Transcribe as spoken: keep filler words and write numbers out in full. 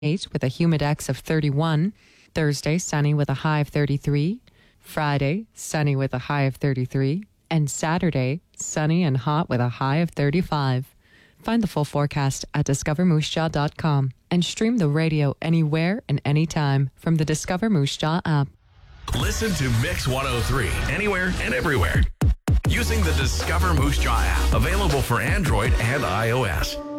with a humidex of thirty-one. Thursday, sunny with a high of thirty-three. Friday, sunny with a high of thirty-three. And Saturday, sunny and hot with a high of thirty-five. Find the full forecast at discover moose jaw dot com and stream the radio anywhere and anytime from the Discover Moose Jaw app. Listen to Mix one oh three anywhere and everywhere using the Discover Moose Jaw app, available for Android and iOS.